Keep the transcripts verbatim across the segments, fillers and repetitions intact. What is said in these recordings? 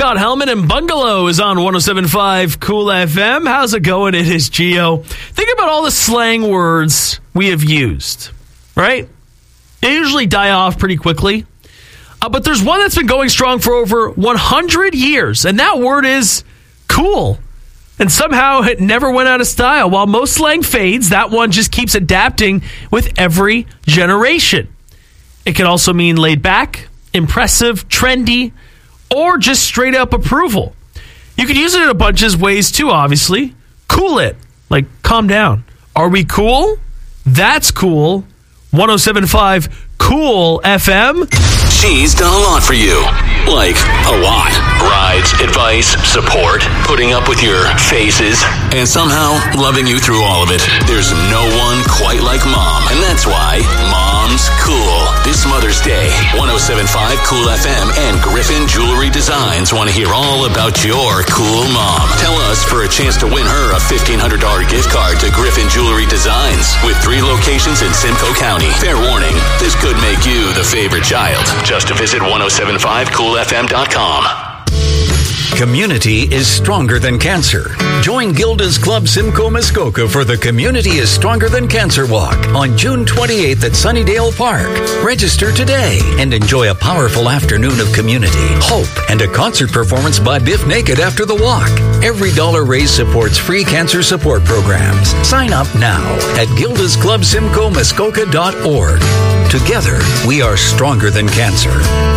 Scott Hellman and Bungalow is on one oh seven point five Cool F M. How's it going? It is Gio. Think about all the slang words we have used, right? They usually die off pretty quickly. Uh, but there's one that's been going strong for over one hundred years, and that word is cool. And somehow it never went out of style. While most slang fades, that one just keeps adapting with every generation. It can also mean laid back, impressive, trendy, or just straight up approval. You can use it in a bunch of ways too, obviously. Cool it, like calm down. Are we cool? That's cool. one oh seven point five Cool F M. She's done a lot for you. Like, a lot. Rides, advice, support, putting up with your faces, and somehow loving you through all of it. There's no one quite like Mom, and that's why Mom's cool. This Mother's Day, one oh seven point five Cool F M and Griffin Jewelry Designs want to hear all about your cool mom. Tell us for a chance to win her a fifteen hundred dollars gift card to Griffin Jewelry Designs with three locations in Simcoe County. Fair warning, this could make you the favorite child. Just to visit one oh seven point five cool f m dot com. Community is stronger than cancer. Join Gilda's Club Simcoe Muskoka for the Community is Stronger Than Cancer Walk on June twenty-eighth at Sunnydale Park. Register today and enjoy a powerful afternoon of community, hope, and a concert performance by Biff Naked after the walk. Every dollar raised supports free cancer support programs. Sign up now at gildas club simcoe muskoka dot org. Together, we are stronger than cancer.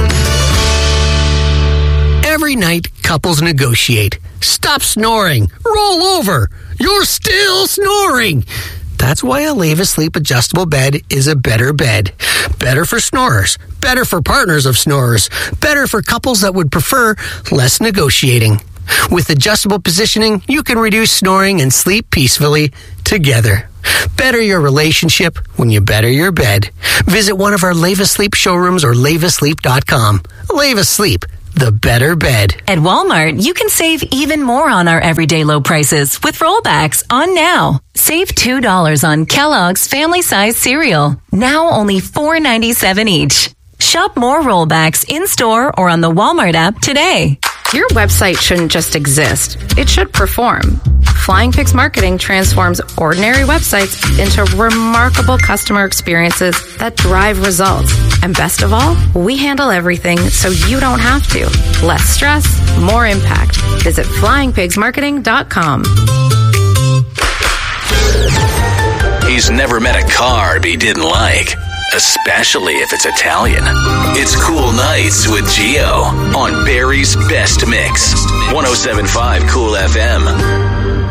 Every night, couples negotiate. Stop snoring. Roll over. You're still snoring. That's why a Leva Sleep adjustable bed is a better bed. Better for snorers. Better for partners of snorers. Better for couples that would prefer less negotiating. With adjustable positioning, you can reduce snoring and sleep peacefully together. Better your relationship when you better your bed. Visit one of our Leva Sleep showrooms or leva sleep dot com. Leva Sleep. The better bed. At Walmart, you can save even more on our everyday low prices with rollbacks on now. Save two dollars on Kellogg's Family Size Cereal. Now only four ninety-seven each. Shop more rollbacks in-store or on the Walmart app today. Your website shouldn't just exist. It should perform. Flying Pigs Marketing transforms ordinary websites into remarkable customer experiences that drive results. And best of all, we handle everything so you don't have to. Less stress, more impact. Visit flying pigs marketing dot com. He's never met a carb he didn't like, especially if it's Italian. It's Cool Nights with Gio on Barry's Best Mix. one oh seven point five Cool F M.